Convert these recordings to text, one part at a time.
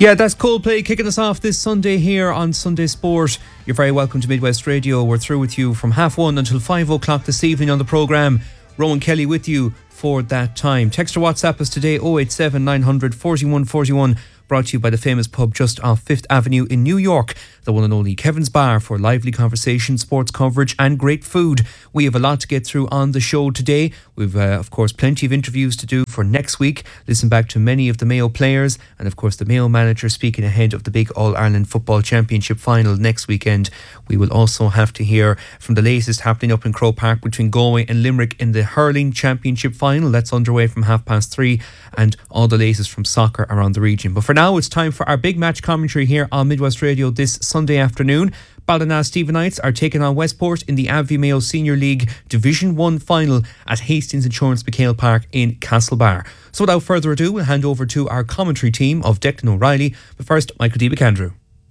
Yeah, that's Coldplay kicking us off this Sunday here on Sunday Sport. You're very welcome to Midwest Radio. We're through with you from 1:30 until 5 o'clock this evening on the programme. Rowan Kelly with you for that time. Text or WhatsApp us today 087 900 41 41. Brought to you by the famous pub just off 5th Avenue in New York, the one and only Kevin's Bar, for lively conversation, sports coverage and great food. We have a lot to get through on the show today. We've, of course, plenty of interviews to do for next week. Listen back to many of the Mayo players and, of course, the Mayo manager speaking ahead of the big All-Ireland Football Championship final next weekend. We will also have to hear from the latest happening up in Croke Park between Galway and Limerick in the Hurling Championship final. That's underway from 3:30, and all the latest from soccer around the region. But for now, it's time for our big match commentary here on Midwest Radio this Sunday afternoon. Ballina Stephenites are taking on Westport in the AbbVie Mayo Senior League Division 1 final at Hastings Insurance McHale Park in Castlebar. So without further ado, we'll hand over to our commentary team of Declan O'Reilly. But first, Michael D. McAndrew.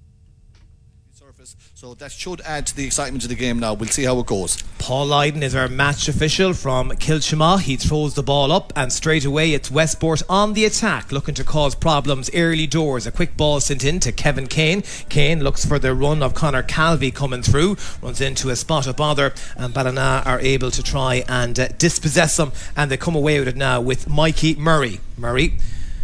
So that should add to the excitement of the game now. We'll see how it goes. Paul Lydon is our match official from Kilchima. He throws the ball up and straight away it's Westport on the attack, looking to cause problems early doors. A quick ball sent in to Kevin Kane. Kane looks for the run of Conor Calvey coming through, runs into a spot of bother, and Ballina are able to try and dispossess him, and they come away with it now with Mikey Murray. Murray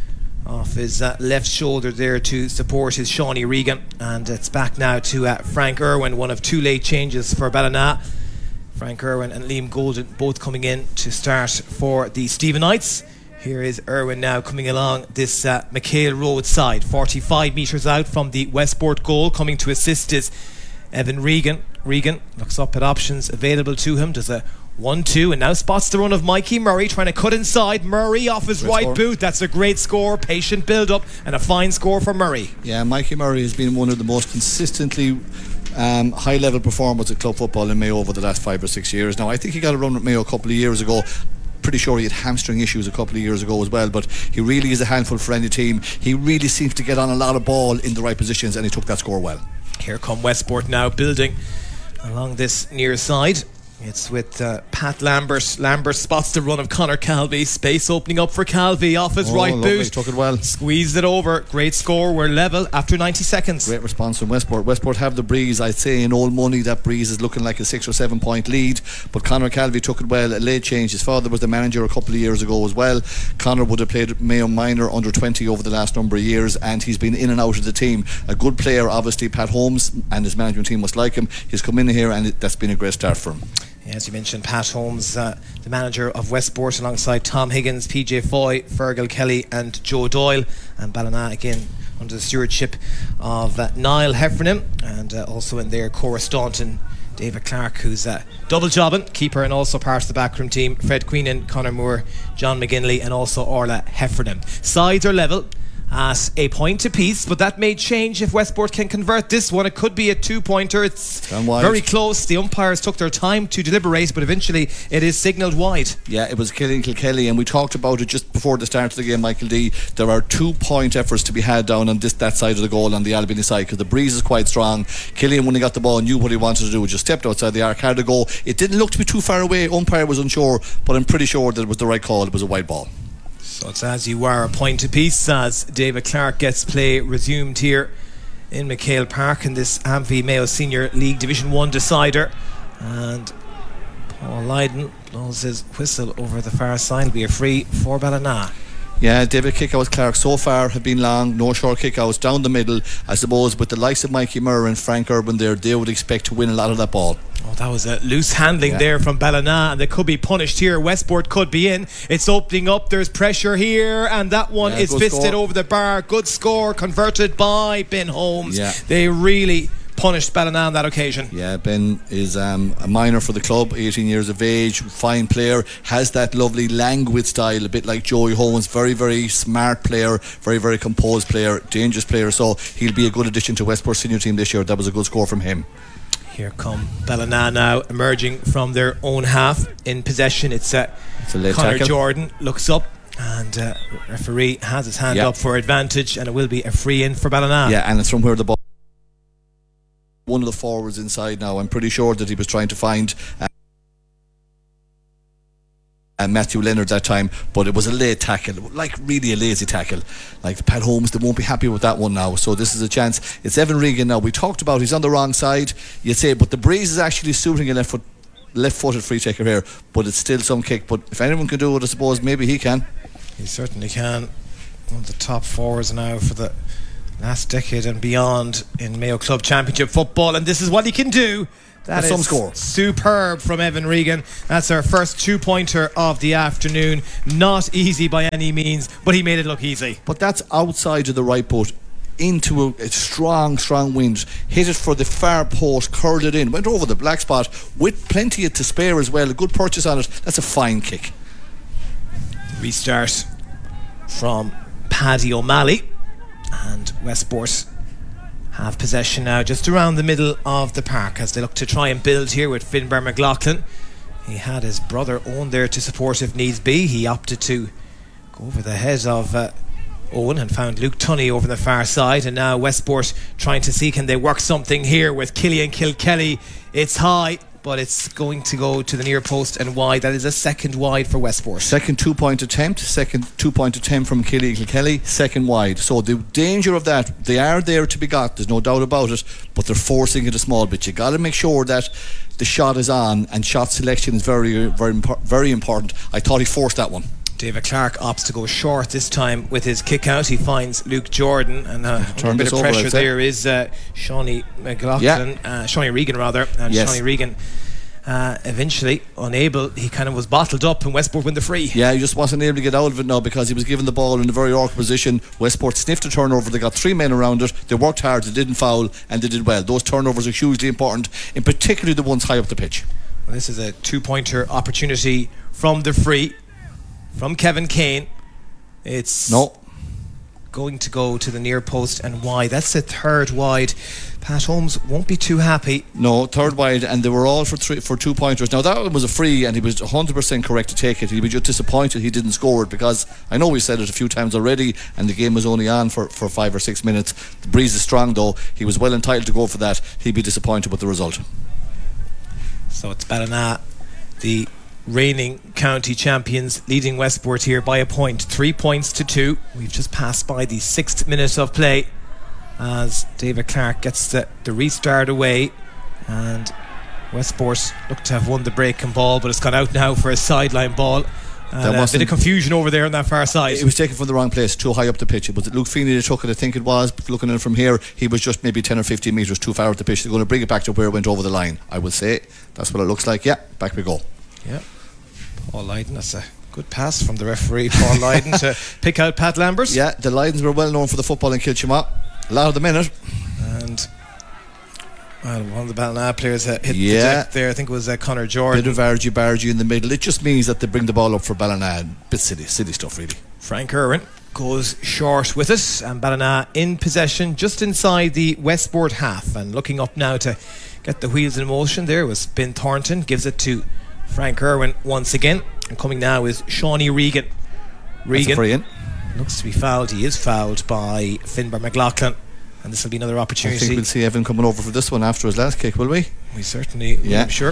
off his left shoulder there to support his Shawnee Regan, and it's back now to Frank Irwin, one of two late changes for Ballina. Frank Irwin and Liam Golden both coming in to start for the Stephenites. Here is Irwin now coming along this McHale Road side, 45 metres out from the Westport goal. Coming to assist is Evan Regan. Regan looks up at options available to him, does a 1-2 and now spots the run of Mikey Murray trying to cut inside. Murray off his right boot. That's a great score, patient build up and a fine score for Murray. Yeah, Mikey Murray has been one of the most consistently high level performers at club football in Mayo over the last 5 or 6 years now. I think he got a run at Mayo a couple of years ago. Pretty sure he had hamstring issues a couple of years ago as well, but he really is a handful for any team. He really seems to get on a lot of ball in the right positions, and he took that score well. Here come Westport now building along this near side. It's with Pat Lambert. Lambert spots the run of Conor Calvey. Space opening up for Calvey off his right boot. Took it well. Squeezed it over. Great score. We're level after 90 seconds. Great response from Westport. Westport have the breeze. I'd say in old money that breeze is looking like a 6 or 7 point lead. But Conor Calvey took it well. A late change. His father was the manager a couple of years ago as well. Conor would have played Mayo Minor under 20 over the last number of years, and he's been in and out of the team. A good player, obviously. Pat Holmes and his management team must like him. He's come in here, and that's been a great start for him. As you mentioned, Pat Holmes, the manager of Westport, alongside Tom Higgins, PJ Foy, Fergal Kelly and Joe Doyle, and Ballina again under the stewardship of Niall Heffernan, and also in there Cora Staunton, David Clark, who's double jobbing, keeper and also part of the backroom team, Fred Queenan, Conor Moore, John McGinley and also Orla Heffernan. Sides are level at a point apiece, but that may change if Westport can convert this one. It could be a 2-pointer. It's very close. The umpires took their time to deliberate, but eventually it is signalled wide. Yeah, it was Kilkenny, and we talked about it just before the start of the game, Michael D. There are 2-point efforts to be had down on that side of the goal on the Albany side, because the breeze is quite strong. Killian, when he got the ball, knew what he wanted to do, just stepped outside the arc, had to go. It didn't look to be too far away. Umpire was unsure, but I'm pretty sure that it was the right call. It was a wide ball. So it's as you are, a point apiece as David Clark gets play resumed here in McHale Park in this AbbVie Mayo Senior League Division 1 decider. And Paul Lydon blows his whistle over the far side. It'll be a free for Ballina. Yeah, David kickouts Clark so far have been long, no short kickouts down the middle. I suppose with the likes of Mikey Murray and Frank Urban there, they would expect to win a lot of that ball. Oh, that was a loose handling there from Ballina, and they could be punished here. Westport could be in. It's opening up. There's pressure here, and that one is fisted over the bar. Good score converted by Ben Holmes. They really punished Ballina on that occasion. Yeah, Ben is a minor for the club, 18 years of age, fine player, has that lovely languid style, a bit like Joey Owens. Very, very smart player, very, very composed player, dangerous player, so he'll be a good addition to Westport's senior team this year. That was a good score from him. Here come Ballina now emerging from their own half in possession. It's a late Conor tackle. Jordan looks up, and referee has his hand up for advantage, and it will be a free in for Ballina. Yeah, and it's from where the ball, one of the forwards inside now. I'm pretty sure that he was trying to find and Matthew Leonard that time, but it was a late tackle, like really a lazy tackle. Like Pat Holmes, they won't be happy with that one now. So this is a chance. It's Evan Regan now. We talked about he's on the wrong side, you'd say, but the breeze is actually suiting a left-footed free taker here, but it's still some kick. But if anyone can do it, I suppose maybe he can. He certainly can. One of the top forwards now for the last decade and beyond in Mayo Club Championship football, and this is what he can do. That is some score. Superb from Evan Regan. That's our first 2-pointer of the afternoon. Not easy by any means, but he made it look easy. But that's outside of the right boot into a strong wind. Hit it for the far post, curled it in, went over the black spot with plenty to spare as well. A good purchase on it. That's a fine kick. Restart from Paddy O'Malley, and Westport have possession now just around the middle of the park as they look to try and build here with Finbar McLaughlin. He had his brother Owen there to support if needs be. He opted to go over the head of Owen and found Luke Tunney over the far side, and now Westport trying to see can they work something here with Killian Kilkelly. It's high, but it's going to go to the near post and wide. That is a second wide for Westport. Second 2-point attempt, second 2-point attempt from Killian Kilkelly, second wide. So the danger of that, they are there to be got, there's no doubt about it, but they're forcing it a small bit. You got to make sure that the shot is on, and shot selection is very, very important. I thought he forced that one. David Clark opts to go short this time with his kick out. He finds Luke Jordan, and a bit of pressure there is Shawnee McLaughlin, Shawnee Regan rather, and yes. Shawnee Regan eventually unable, he kind of was bottled up, and Westport win the free. Yeah, he just wasn't able to get out of it now because he was given the ball in a very awkward position. Westport sniffed a turnover, they got 3 men around it, they worked hard, they didn't foul, and they did well. Those turnovers are hugely important, in particular the ones high up the pitch. Well, this is a 2-pointer opportunity from the free from Kevin Kane. It's going to go to the near post and wide. That's the third wide. Pat Holmes won't be too happy. No, third wide, and they were all for 2-pointers. Now that one was a free, and he was 100% correct to take it. He'd be just disappointed he didn't score it, because I know we said it a few times already, and the game was only on for 5 or 6 minutes. The breeze is strong though. He was well entitled to go for that. He'd be disappointed with the result. So it's Ballina, the reigning county champions, leading Westport here by a point, 3 points to 2. We've just passed by the 6th minute of play as David Clark gets the restart away, and Westport look to have won the breaking ball, but it's gone out now for a sideline ball. And a bit of confusion over there on that far side. It was taken from the wrong place, too high up the pitch. It was Luke Feeney that took it, I think it was. But looking at it from here, he was just maybe 10 or 15 metres too far up the pitch. They're going to bring it back to where it went over the line, I would say. That's what it looks like. Yeah, back we go. Yeah, Paul Lydon, that's a good pass from the referee, Paul Lydon, to pick out Pat Lambers. Yeah, the Lydons were well known for the football in Kilchima. A lot of them in it. And one of the Ballina players hit the deck there. I think it was Conor Jordan. Bit of argy-bargy in the middle. It just means that they bring the ball up for Ballina. Bit silly stuff really. Frank Irwin goes short with it, and Ballina in possession just inside the Westport half, and looking up now to get the wheels in motion. There was Ben Thornton, gives it to Frank Irwin once again, and coming now is Shawnee Regan. That's a free in. Looks to be fouled. He is fouled by Finbar McLaughlin, and this will be another opportunity. I think we'll see Evan coming over for this one after his last kick, will we? We certainly will, I'm sure.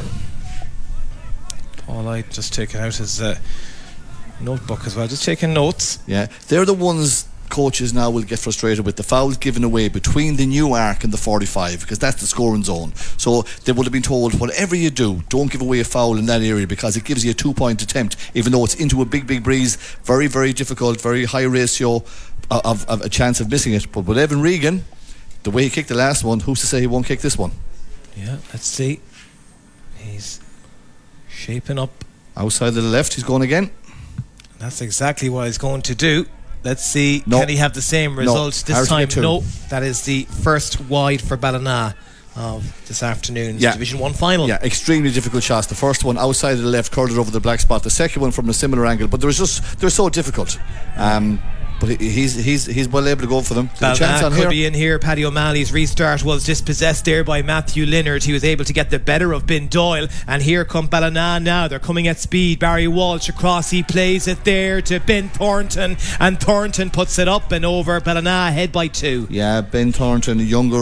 Paul, I just taken out his notebook as well, just taking notes. Yeah, they're the ones coaches now will get frustrated with, the fouls given away between the new arc and the 45, because that's the scoring zone. So they would have been told, whatever you do, don't give away a foul in that area, because it gives you a 2-point attempt, even though it's into a big breeze. Very, very difficult, very high ratio of a chance of missing it. But with Evan Regan, the way he kicked the last one, who's to say he won't kick this one? Yeah, let's see. He's shaping up outside of the left. He's going again. That's exactly what he's going to do. Let's see, can he have the same result this time? No, that is the first wide for Ballina of this afternoon's Division 1 final. Yeah, extremely difficult shots. The first one outside of the left, curled it over the black spot. The second one from a similar angle, but they're so difficult. But he's well able to go for them. Ballina could be in here. Paddy O'Malley's restart was dispossessed there by Matthew Leonard. He was able to get the better of Ben Doyle, and here come Ballina now. They're coming at speed. Barry Walsh across, he plays it there to Ben Thornton, and Thornton puts it up and over. Ballina ahead by 2. Yeah, Ben Thornton, a younger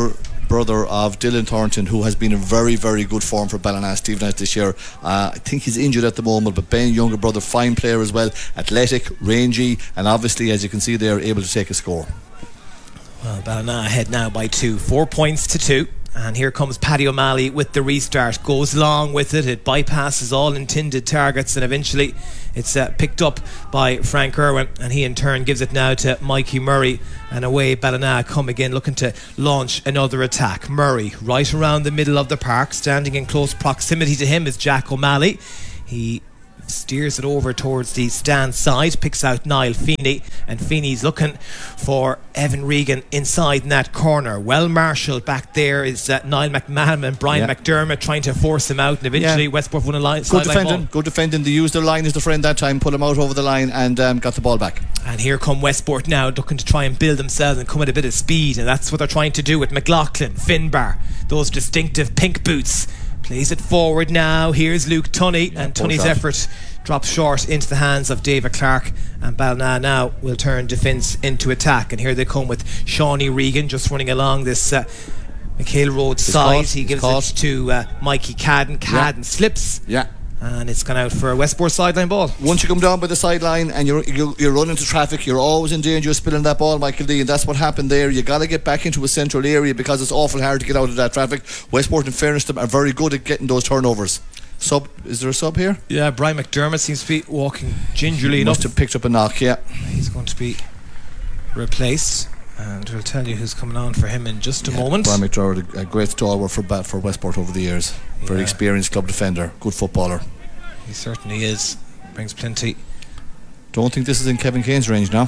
brother of Dylan Thornton, who has been in very, very good form for Ballina Stevenage this year. I think he's injured at the moment, but Ben, younger brother, fine player as well, athletic, rangy, and obviously, as you can see, they're able to take a score. Well, Ballina ahead now by 2, 4 points to 2. And here comes Paddy O'Malley with the restart. Goes long with it. It bypasses all intended targets, and eventually it's picked up by Frank Irwin, and he in turn gives it now to Mikey Murray. And away Ballina come again, looking to launch another attack. Murray right around the middle of the park. Standing in close proximity to him is Jack O'Malley. He steers it over towards the stand side, picks out Niall Feeney, and Feeney's looking for Evan Regan inside in that corner. Well marshalled back there is Niall McMahon and Brian McDermott trying to force him out, and eventually Westport won a line. Good defending. They used their line as the friend that time, put him out over the line, and got the ball back. And here come Westport now, looking to try and build themselves and come at a bit of speed, and that's what they're trying to do with McLaughlin, Finbar, those distinctive pink boots. Plays it forward now. Here's Luke Tunney, and Tunney's effort drops short into the hands of David Clark, and Ballina now will turn defence into attack. And here they come with Shawnee Regan just running along this McHale Road side. He gives it to Mikey Cadden. Cadden slips. And it's gone out for a Westport sideline ball. Once you come down by the sideline and you're running into traffic, you're always in danger of spilling that ball, Michael D, and that's what happened there. You got to get back into a central area because it's awful hard to get out of that traffic. Westport, in fairness to them, are very good at getting those turnovers. Is there a sub here? Yeah, Brian McDermott seems to be walking gingerly enough. Must have picked up a knock. He's going to be replaced, and we'll tell you who's coming on for him in just a moment. Brian McDermott, a great stalwart for Westport over the years. Very experienced club defender, good footballer. He certainly is. Brings plenty. Don't think this is in Kevin Kane's range now.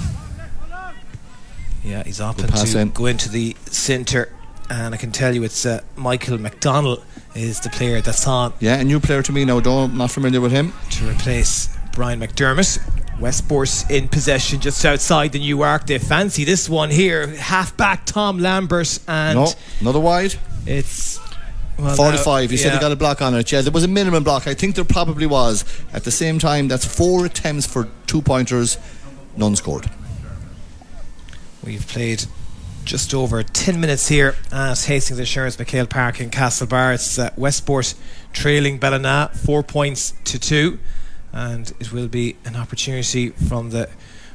Yeah, he's opting to go into the centre, and I can tell you it's Michael McDonnell is the player that's on. Yeah, a new player to me now. Not familiar with him. To replace Brian McDermott. Westport in possession just outside the new arc. They fancy this one here. Half back Tom Lambert, and no, another wide. It's 45. He said he got a block on it. Yeah, there was a minimum block. I think there probably was. At the same time, that's 4 attempts for 2 pointers, none scored. We've played just over 10 minutes here at Hastings Insurance McHale Park in Castlebar. It's Westport trailing Ballina 4 points to 2, and it will be an opportunity from the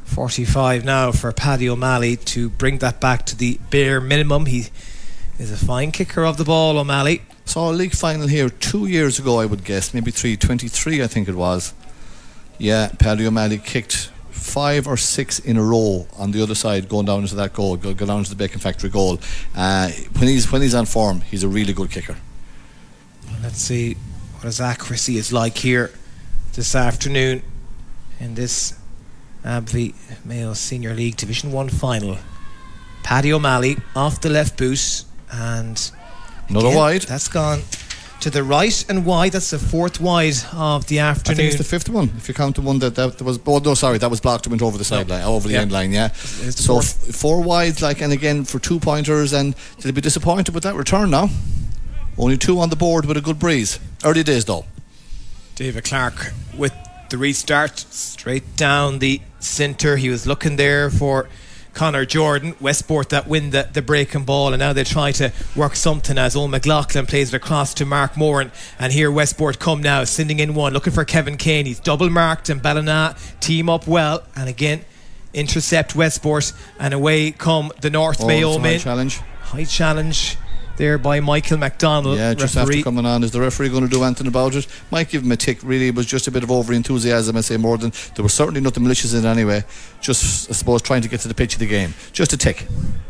45 now for Paddy O'Malley to bring that back to the bare minimum. He is a fine kicker of the ball, O'Malley. Saw a league final here 2 years ago, I would guess, maybe 23 I think it was. Yeah, Paddy O'Malley kicked 5 or 6 in a row on the other side, going down into that goal, go down to the Bacon Factory goal. When he's on form, he's a really good kicker. Let's see what his accuracy is like here this afternoon in this Abbey Male Senior League Division 1 final. Paddy O'Malley off the left boot, and another wide. That's gone to the right and wide. That's the 4th wide of the afternoon. I think it's the 5th one, if you count the one that was. Oh no, sorry, that was blocked and went over the sideline, over the end line. Yeah, so 4 wides, and again for 2 pointers, and they'll be disappointed with that return now. Only 2 on the board with a good breeze. Early days though. David Clark with the restart, straight down the centre. He was looking there for Conor Jordan. Westport that win the breaking ball, and now they try to work something as Owen McLaughlin plays it across to Mark Moran. And here Westport come now, sending in one, looking for Kevin Kane. He's double marked, and Ballina team up well, and again intercept Westport, and away come the North Mayo men. High challenge there by Michael McDonnell. Yeah, just referee. After coming on, is the referee going to do anything about it? Might give him a tick. Really, it was just a bit of over enthusiasm. I say more than there was certainly nothing malicious in it anyway. Just, I suppose, trying to get to the pitch of the game. Just a tick.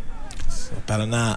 So Ballina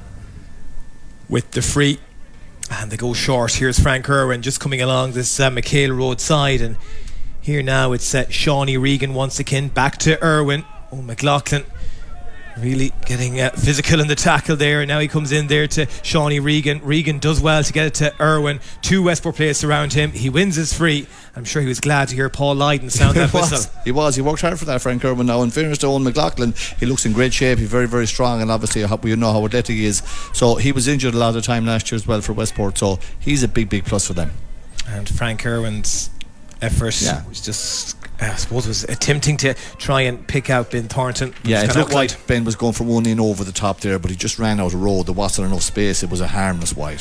with the free, and they go short. Here's Frank Irwin just coming along this McHale Road side, and here now it's Shawnee Regan once again back to Irwin. Oh, McLaughlin really getting physical in the tackle there, and now he comes in there to Shawnee Regan. Regan does well to get it to Irwin. 2 Westport players around him. He wins his free. I'm sure he was glad to hear Paul Lydon sound that whistle. He worked hard for that, Frank Irwin. Now in fairness to Owen McLaughlin, he looks in great shape. He's very, very strong, and obviously we know how athletic he is. So he was injured a lot of the time last year as well for Westport, so he's a big, big plus for them. And Frank Irwin's effort. Yeah. It was just, I suppose, was attempting to try and pick out Ben Thornton. Yeah, it looked wide. like Ben was going for one in over the top there, but he just ran out of road. There wasn't enough space. It was a harmless wide.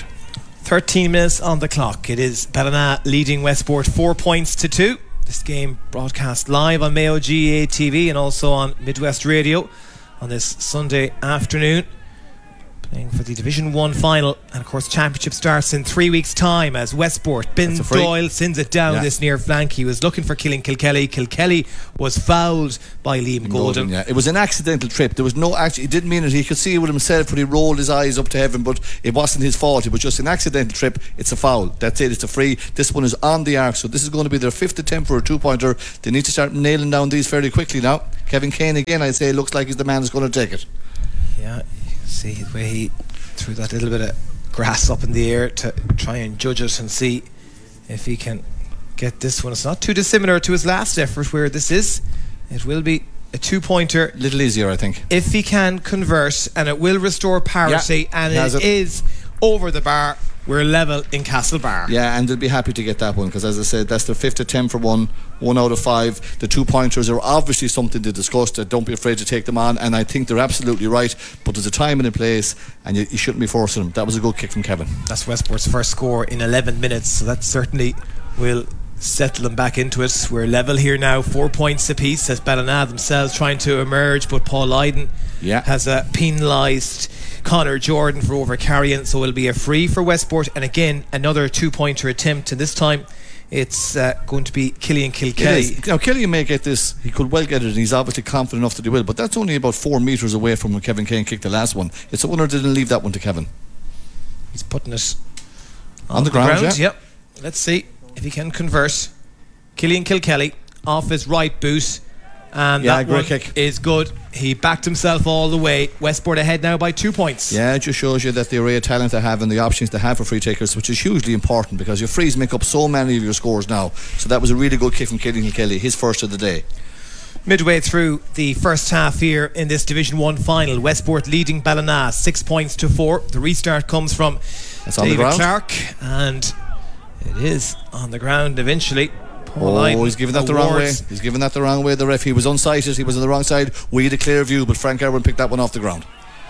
13 minutes on the clock. It is Ballina leading Westport 4 points to 2. This game broadcast live on Mayo GA TV and also on Midwest Radio on this Sunday afternoon. Playing for the Division 1 final, and of course championship starts in 3 weeks' time as Westport. Ben Doyle sends it down this near flank. He was looking for Killian Kilkelly. Kilkelly was fouled by Liam Golden. Yeah, it was an accidental trip. There was no he didn't mean it. He could see it with himself when he rolled his eyes up to heaven, but it wasn't his fault. It was just an accidental trip. It's a foul. That's it. It's a free. This one is on the arc, so this is going to be their 5th attempt for a 2-pointer. They need to start nailing down these fairly quickly now. Kevin Kane again, I'd say, looks like he's the man who's going to take it. Yeah, you can see the way he threw that little bit of grass up in the air to try and judge it and see if he can get this one. It's not too dissimilar to his last effort, where this is. It will be a 2-pointer. Little easier, I think. If he can convert, and it will restore parity, and it is over the bar. We're level in Castlebar. Yeah, and they'll be happy to get that one, because as I said, that's their 5th attempt for one out of 5. The 2-pointers are obviously something to discuss. Don't be afraid to take them on, and I think they're absolutely right, but there's a time and a place, and you shouldn't be forcing them. That was a good kick from Kevin. That's Westport's first score in 11 minutes, so that certainly will settle them back into it. We're level here now, 4 points apiece as Ballina themselves trying to emerge, but Paul Lydon has penalised Conor Jordan for over-carrying, so it'll be a free for Westport, and again another 2-pointer attempt, and this time it's going to be Killian Kilkelly. Now Killian may get this, he could well get it, and he's obviously confident enough that he will, but that's only about 4 metres away from when Kevin Kane kicked the last one. It's a wonder they didn't leave that one to Kevin. He's putting it on the ground. Yep. Let's see if he can convert. Killian Kilkelly off his right boot, and that great one kick is good. He backed himself all the way. Westport ahead now by 2 points. Yeah, it just shows you that the array of talent they have and the options they have for free takers, which is hugely important, because your frees make up so many of your scores now. So that was a really good kick from Killian Kilkelly, his first of the day. Midway through the first half here in this Division 1 final, Westport leading Ballina 6 points to 4. The restart comes from David Clark, and it is on the ground eventually. He's given that the wrong way. He's given that the wrong way. The ref, he was unsighted, he was on the wrong side. We had a clear view, but Frank Irwin picked that one off the ground.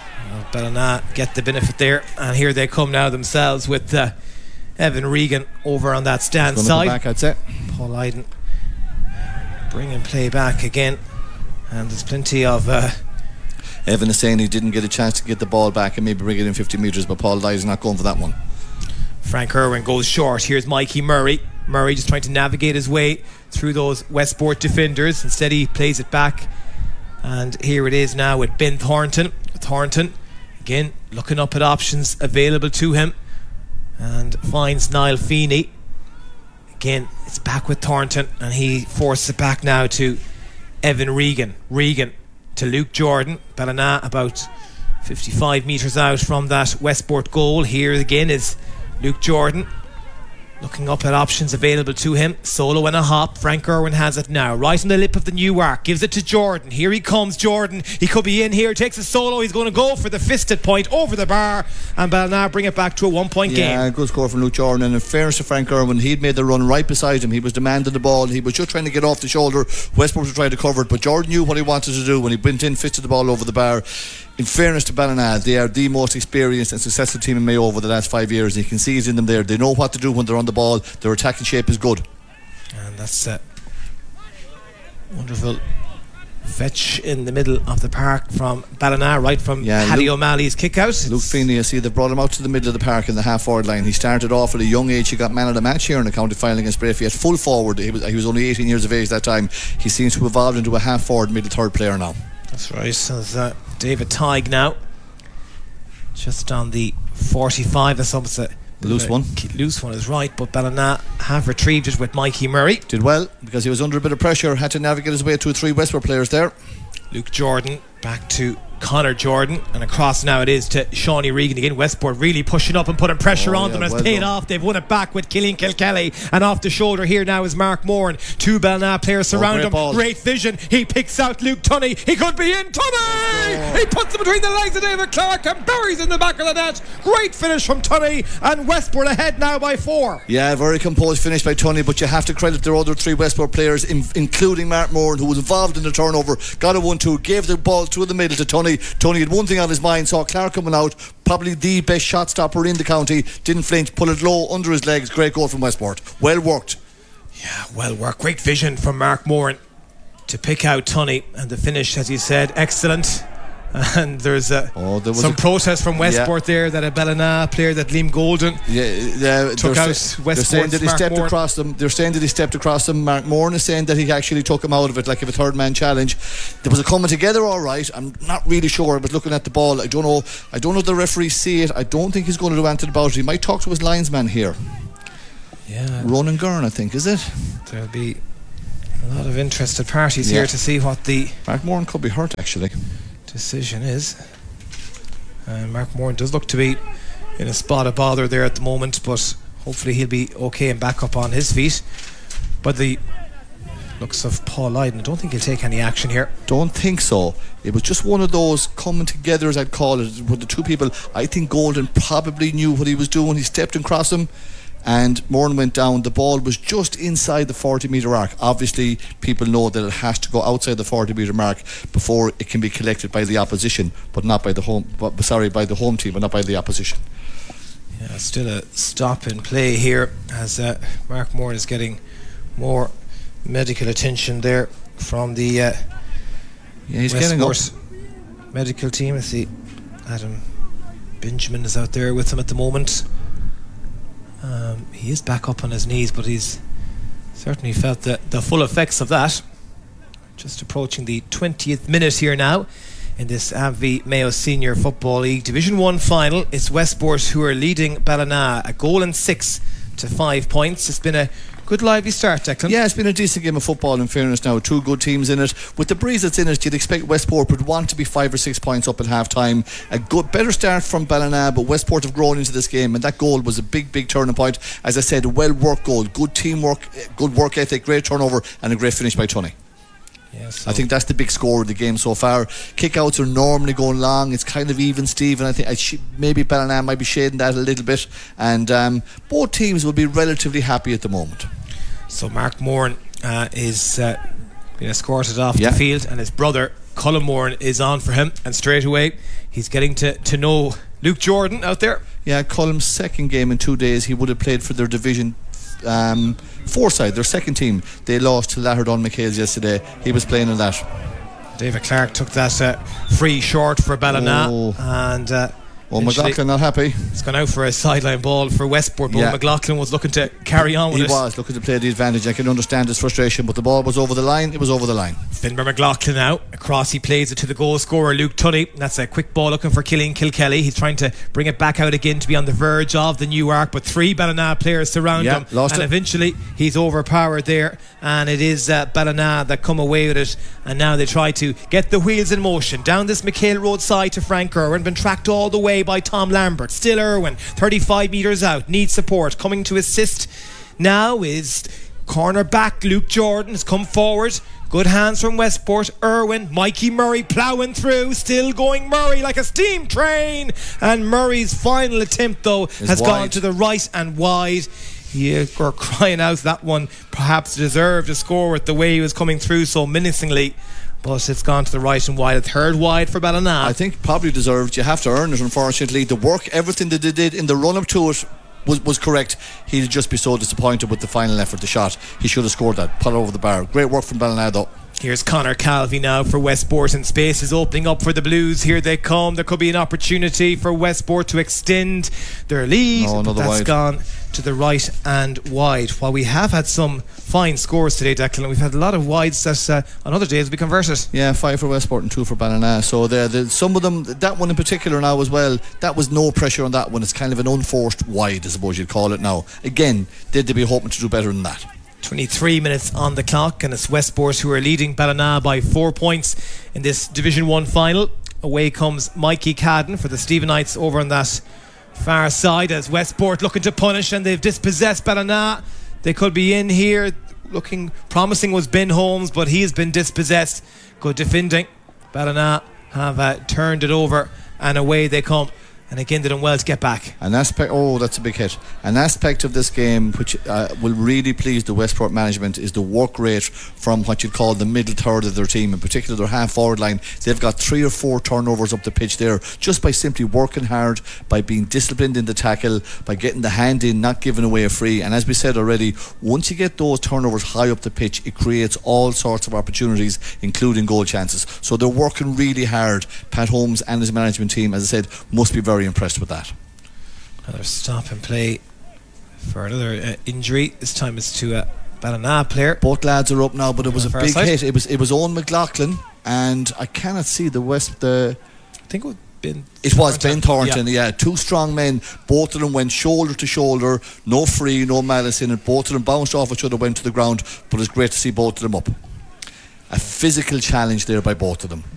Ballina get the benefit there, and here they come now themselves with Evan Regan over on that stand side. Back, I'd say. Paul Lydon bringing play back again, and there's plenty of Evan is saying he didn't get a chance to get the ball back and maybe bring it in 50 metres, but Paul Lydon's not going for that one. Frank Irwin goes short. Here's Mikey Murray just trying to navigate his way through those Westport defenders. Instead he plays it back, and here it is now with Ben Thornton. Thornton again looking up at options available to him, and finds Niall Feeney. Again it's back with Thornton, and he forces it back now to Evan Regan to Luke Jordan. Ballina about 55 metres out from that Westport goal. Here again is Luke Jordan looking up at options available to him. Solo and a hop. Frank Irwin has it now, right on the lip of the new arc. Gives it to Jordan. Here he comes, Jordan. He could be in here. Takes a solo. He's going to go for the fisted point over the bar, and Ballina bring it back to a 1-point game. Yeah, good score from Luke Jordan. And in fairness to Frank Irwin, he'd made the run right beside him. He was demanding the ball. He was just trying to get off the shoulder. Westport was trying to cover it, but Jordan knew what he wanted to do when he went in, fisted the ball over the bar. In fairness to Ballina, they are the most experienced and successful team in Mayo over the last 5 years. You can see it in them there. They know what to do when they're on the ball. Their attacking shape is good. And that's wonderful fetch in the middle of the park from Ballina, right from Paddy O'Malley's kick out. Luke Feeney, I see they've brought him out to the middle of the park in the half-forward line. He started off at a young age. He got man of the match here in the county final against Brayfield. Full forward. He was only 18 years of age that time. He seems to have evolved into a half-forward middle third player now. That's right. So there's David Tighe now, just on the 45. That's almost a loose one. Loose one is right, but Ballina have retrieved it with Mikey Murray. Did well because he was under a bit of pressure. Had to navigate his way to 3 Westport players there. Luke Jordan back to Connor Jordan, and across now it is to Shawnee Regan again. Westport really pushing up and putting pressure on them, and it's paid off. They've won it back with Killian Kilkelly, and off the shoulder here now is Mark Moran. Two Ballina players surround him. Ball. Great vision. He picks out Luke Tunney. He could be in. Tunney! He puts it between the legs of David Clark and buries in the back of the net. Great finish from Tunney, and Westport ahead now by 4. Yeah, very composed finish by Tunney, but you have to credit their other 3 Westport players, including Mark Moran, who was involved in the turnover, got a 1-2, gave the ball through the middle to Tunney. Tunney had one thing on his mind, saw Clark coming out, probably the best shot stopper in the county, didn't flinch, put it low under his legs. Great goal from Westport. Well worked. Yeah, well worked. Great vision from Mark Moran to pick out Tunney, and the finish, as you said, excellent. And there's some protest from Westport there that a Ballina player, that Liam Golden, took out Westport. They're saying that he stepped across them. They're saying that he stepped across them. Mark Moran is saying that he actually took him out of it, like if a third man challenge. There was a coming together, all right. I'm not really sure, but looking at the ball, I don't know if the referee see it. I don't think he's going to do anything about it. He might talk to his linesman here. Yeah, Ronan Gurn, I think, is it? There'll be a lot of interested parties here to see what the Mark Moran could be hurt, actually. Decision is. And Mark Moran does look to be in a spot of bother there at the moment, but hopefully he'll be okay and back up on his feet. But the looks of Paul Lydon, I don't think he'll take any action here. Don't think so. It was just one of those coming together, as I'd call it, with the two people. I think Golden probably knew what he was doing. He stepped across him, and Moran went down. The ball was just inside the 40-metre arc. Obviously, people know that it has to go outside the 40-metre mark before it can be collected by the opposition, but not by the home. By the home team, but not by the opposition. Yeah, still a stop in play here as Mark Moran is getting more medical attention there from the he's getting up. Medical team. I see Adam Benjamin is out there with him at the moment. He is back up on his knees, but he's certainly felt the full effects of that. Just approaching the 20th minute here now in this AbbVie Mayo Senior Football League Division 1 final. It's Westport who are leading Ballina a goal and 6 to 5 points. It's been a good lively start, Declan. Yeah, it's been a decent game of football, in fairness now. 2 good teams in it. With the breeze that's in it, you'd expect Westport would want to be 5 or 6 points up at half time. A better start from Ballina, but Westport have grown into this game, and that goal was a big turning point. As I said, a well worked goal, good teamwork, good work ethic, great turnover, and a great finish by Tunney. Yeah, so I think that's the big score of the game so far. Kickouts are normally going long. It's kind of even, Stephen. I think maybe Ballina might be shading that a little bit, and both teams will be relatively happy at the moment. So Mark Moran is being escorted off the field, and his brother Colin Moran is on for him, and straight away he's getting to know Luke Jordan out there. Yeah, Colum's second game in 2 days. He would have played for their Division 4 side, their second team. They lost to Laherdon McHale's yesterday. He was playing in that. David Clark took that free short for Ballina, and McLaughlin not happy. It's gone out for a sideline ball for Westport, but McLaughlin was looking to carry on with it. He was looking to play the advantage. I can understand his frustration, but the ball was over the line. It was over the line. Finbar McLaughlin now across, he plays it to the goal scorer Luke Tunney. That's a quick ball looking for Killian Kilkelly. He's trying to bring it back out again to be on the verge of the new arc, but 3 Ballina players surround him, and eventually he's overpowered there, and it is Ballina that come away with it, and now they try to get the wheels in motion down this McHale Road side to Frank Irwin, been tracked all the way by Tom Lambert. Still Irwin, 35 metres out, needs support. Coming to assist now is corner back Luke Jordan, has come forward. Good hands from Westport. Irwin, Mikey Murray ploughing through, still going Murray like a steam train, and Murray's final attempt though has gone to the right and wide. You're crying out that one perhaps deserved a score with the way he was coming through so menacingly, but it's gone to the right and wide. A third wide for Ballina. I think probably deserved. You have to earn it, unfortunately. The work, everything that they did in the run up to it was correct. He'd just be so disappointed with the final effort, the shot. He should have scored that, put it over the bar. Great work from Ballina though. Here's Conor Calvey now for Westport, and space is opening up for the Blues. Here they come. There could be an opportunity for Westport to extend their lead, but that's wide. Gone to the right and wide. While we have had some fine scores today, Declan, we've had a lot of wides that on other days we converted. Yeah, 5 for Westport and 2 for Ballina. So some of them, that one in particular now as well, that was no pressure on that one. It's kind of an unforced wide, I suppose you'd call it now. Again, they'd be hoping to do better than that. 23 minutes on the clock, and it's Westport who are leading Ballina by 4 points in this Division 1 final. away comes Mikey Cadden for the Stephenites over on that far side, as Westport looking to punish, and they've dispossessed Ballina. They could be in here. Looking promising was Ben Holmes, but he has been dispossessed. Good defending. Ballina have turned it over, and away they come. And again, they done well to get back. An aspect, that's a big hit. An aspect of this game which will really please the Westport management is the work rate from what you'd call the middle third of their team, in particular their half forward line. They've got 3 or 4 turnovers up the pitch there, just by simply working hard, by being disciplined in the tackle, by getting the hand in, not giving away a free. And as we said already, once you get those turnovers high up the pitch, it creates all sorts of opportunities, including goal chances. So they're working really hard. Pat Holmes and his management team, as I said, must be very impressed with that. Another stop and play for another injury. This time it's to a Ballina player. Both lads are up now, but it was a big side. hit. It was Owen McLaughlin, and I cannot see I think it was Ben. It was Ben Thornton. Yeah, 2 strong men. Both of them went shoulder to shoulder. No free, no malice in it. Both of them bounced off each other, went to the ground. But it's great to see both of them up. A physical challenge there by both of them.